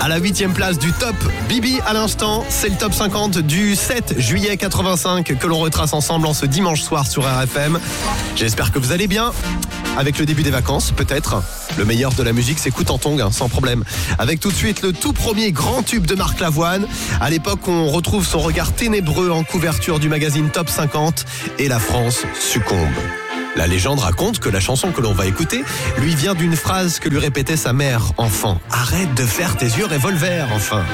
À la 8e place du top, Bibi à l'instant, c'est le top 50 du 7 juillet 85 que l'on retrace ensemble en ce dimanche soir sur RFM. J'espère que vous allez bien. Avec le début des vacances, peut-être. Le meilleur de la musique s'écoute en tongue, sans problème. Avec tout de suite le tout premier grand tube de Marc Lavoine. À l'époque, on retrouve son regard ténébreux en couverture du magazine Top 50 et la France succombe. La légende raconte que la chanson que l'on va écouter lui vient d'une phrase que lui répétait sa mère enfant. « Arrête de faire tes yeux revolver, enfin !»